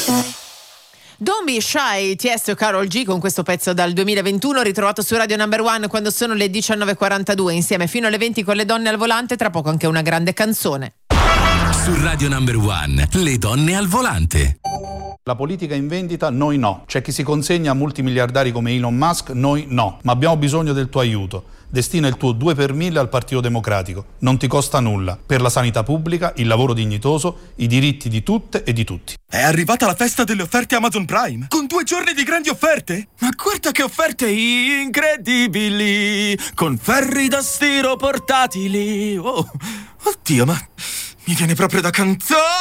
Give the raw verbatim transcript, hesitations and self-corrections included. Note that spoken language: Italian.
Don't Be Shy, Tiesto e Karol G con questo pezzo dal duemilaventuno, ritrovato su Radio Number One quando sono le diciannove e quarantadue, insieme fino alle venti con le donne al volante, tra poco anche una grande canzone. Su Radio Number One, le donne al volante. La politica in vendita, noi no. C'è chi si consegna a multimiliardari come Elon Musk, noi no. Ma abbiamo bisogno del tuo aiuto. Destina il tuo due per mille al Partito Democratico. Non ti costa nulla. Per la sanità pubblica, il lavoro dignitoso, i diritti di tutte e di tutti. È arrivata la festa delle offerte Amazon Prime, con due giorni di grandi offerte. Ma guarda che offerte incredibili, con ferri da stiro portatili. Oh, oddio, ma mi viene proprio da cantare.